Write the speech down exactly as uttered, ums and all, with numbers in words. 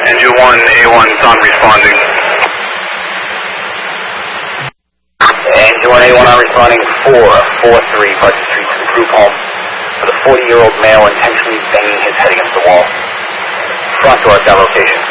Engine one, A one, Tom responding. Engine one, A one, I'm responding four four three, Buzzard Street to the group home for the forty-year-old male intentionally banging his head against the wall. Front door at that location.